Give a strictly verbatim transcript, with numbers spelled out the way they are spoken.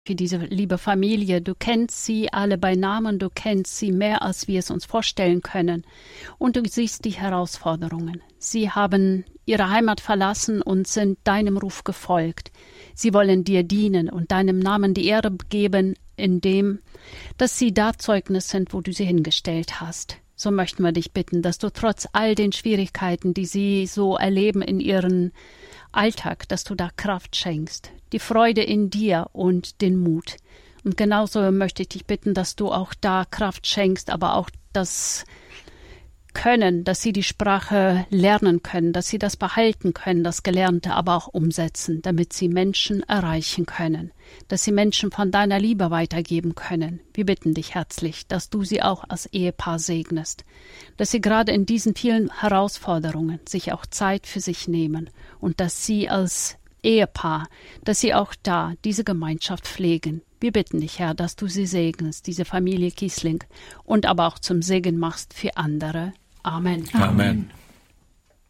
für diese liebe Familie. Du kennst sie alle bei Namen, du kennst sie mehr, als wir es uns vorstellen können. Und du siehst die Herausforderungen. Sie haben ihre Heimat verlassen und sind deinem Ruf gefolgt. Sie wollen dir dienen und deinem Namen die Ehre geben, indem, dass sie da Zeugnis sind, wo du sie hingestellt hast. So möchten wir dich bitten, dass du trotz all den Schwierigkeiten, die sie so erleben in ihrem Alltag, dass du da Kraft schenkst, die Freude in dir und den Mut. Und genauso möchte ich dich bitten, dass du auch da Kraft schenkst, aber auch das Können, dass sie die Sprache lernen können, dass sie das behalten können, das Gelernte, aber auch umsetzen, damit sie Menschen erreichen können, dass sie Menschen von deiner Liebe weitergeben können. Wir bitten dich herzlich, dass du sie auch als Ehepaar segnest, dass sie gerade in diesen vielen Herausforderungen sich auch Zeit für sich nehmen und dass sie als Ehepaar, dass sie auch da diese Gemeinschaft pflegen. Wir bitten dich, Herr, dass du sie segnest, diese Familie Kiesling, und aber auch zum Segen machst für andere. Amen. Amen.